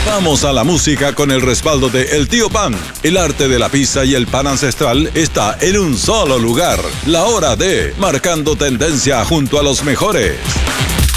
Vamos a la música con el respaldo de El Tío Pan. El arte de la pizza y el pan ancestral está en un solo lugar. La hora de Marcando Tendencia junto a los mejores.